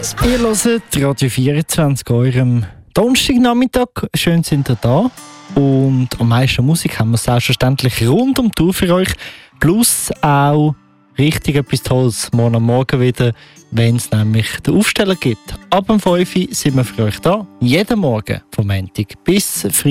Ihr hört Radio 24 eurem Donnerstagnachmittag. Schön sind ihr da. Und am meisten Musik haben wir selbstverständlich rund um die Uhr für euch. Plus auch richtig etwas Tolles morgen am Morgen wieder, wenn es nämlich den Aufsteller gibt. Ab dem 5 Uhr sind wir für euch da. Jeden Morgen vom Montag bis Freitag.